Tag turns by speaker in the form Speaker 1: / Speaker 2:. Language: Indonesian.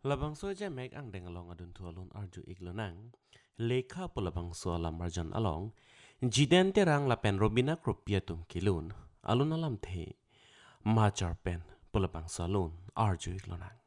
Speaker 1: Labang so ja mek ang deng along adun tu alun arju iglonang. Lekha po labang so alam arjan along. Jiden terang lapen robina kropia tum kilun. Alun alam the. Majar pen po labang so alun arju iglonang.